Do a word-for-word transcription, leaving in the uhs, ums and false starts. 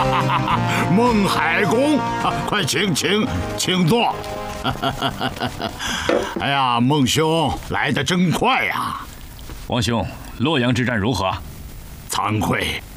孟海公，快请请请坐。哎呀，孟兄来得真快呀！ 王兄，洛阳之战如何？ 惭愧，